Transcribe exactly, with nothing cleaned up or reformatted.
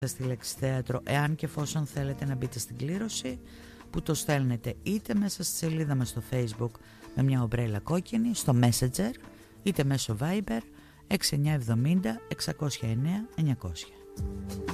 στη λέξη θέατρο, εάν και εφόσον θέλετε να μπείτε στην κλήρωση, που το στέλνετε είτε μέσα στη σελίδα μας στο Facebook με μια ομπρέλα κόκκινη, στο Messenger, είτε μέσω Viber έξι εννιά εβδομήντα εξακόσια εννέα εννιακόσια.